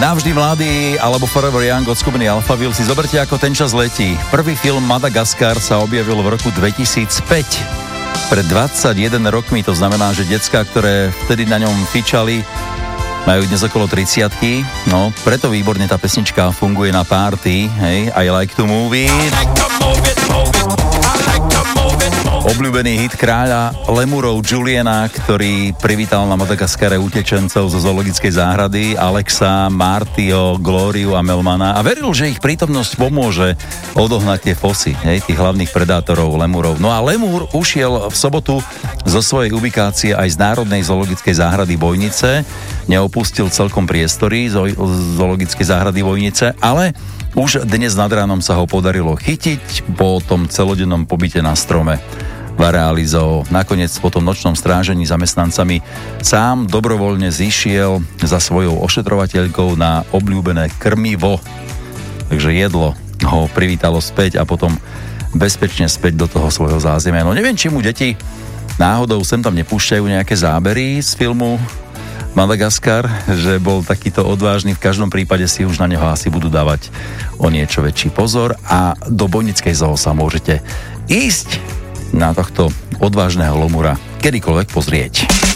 Navždy mladý alebo Forever Young od skupiny Alphaville si zoberte, ako ten čas letí. Prvý film Madagaskar sa objavil v roku 2005. Pred 21 rokmi, to znamená, že decká, ktoré vtedy na ňom fičali, majú dnes okolo 30-ky. No, preto výborne tá pesnička funguje na party. Hej, I like to move it. Obľúbený hit kráľa lemurov Juliana, ktorý privítal na Madagaskare utečencov zo zoologickej záhrady Alexa, Martio, Glóriu a Melmana a veril, že ich prítomnosť pomôže odohnať tie fosy, hej, tých hlavných predátorov lemurov. No a lemur ušiel v sobotu zo svojej ubikácie aj z Národnej zoologickej záhrady Vojnice. Neopustil celkom priestory zoologickej záhrady Vojnice, ale už dnes nad ránom sa ho podarilo chytiť po tom celodennom pobyte na strome v areáli zoo. Nakoniec po tom nočnom strážení zamestnancami sám dobrovoľne zišiel za svojou ošetrovateľkou na obľúbené krmivo. Takže jedlo ho privítalo späť a potom bezpečne späť do toho svojho zázemia. No neviem, či mu deti náhodou sem tam nepúšťajú nejaké zábery z filmu Madagaskar, že bol takýto odvážny. V každom prípade si už na neho asi budú dávať o niečo väčší pozor a do Bojnickej zoo sa môžete ísť na tohto odvážneho lomura kedykoľvek pozrieť.